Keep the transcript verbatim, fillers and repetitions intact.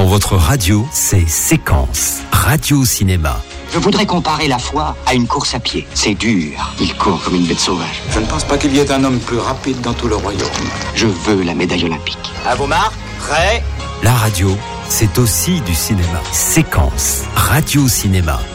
Dans votre radio, c'est Séquence, radio cinéma. Je voudrais comparer la foi à une course à pied. C'est dur. Il court comme une bête sauvage. Je ne pense pas qu'il y ait un homme plus rapide dans tout le royaume. Je veux la médaille olympique. À vos marques, prêts ? La radio, c'est aussi du cinéma. Séquence, radio cinéma.